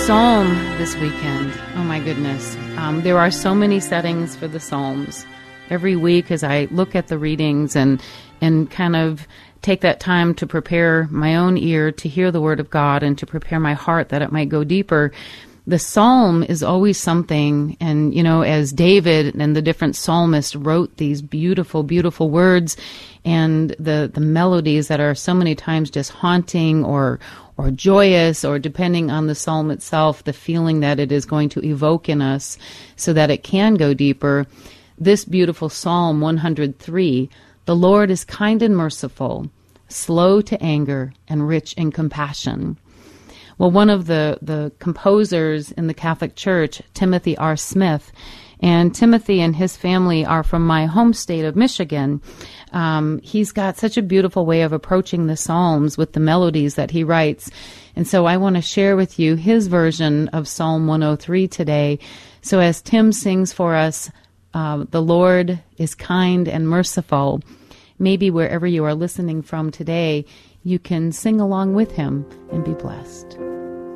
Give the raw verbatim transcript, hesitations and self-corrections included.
Psalm this weekend. Oh my goodness. Um, there are so many settings for the Psalms. Every week as I look at the readings and and kind of take that time to prepare my own ear to hear the Word of God and to prepare my heart that it might go deeper, the Psalm is always something. And, you know, as David and the different psalmists wrote these beautiful, beautiful words and the, the melodies that are so many times just haunting or or joyous, or depending on the psalm itself, the feeling that it is going to evoke in us so that it can go deeper. This beautiful Psalm one hundred three, the Lord is kind and merciful, slow to anger, and rich in compassion. Well, one of the, the composers in the Catholic Church, Timothy R. Smith, and Timothy and his family are from my home state of Michigan. Um, he's got such a beautiful way of approaching the Psalms with the melodies that he writes. And so I want to share with you his version of Psalm one oh three today. So as Tim sings for us, uh, the Lord is kind and merciful, maybe wherever you are listening from today, you can sing along with him and be blessed.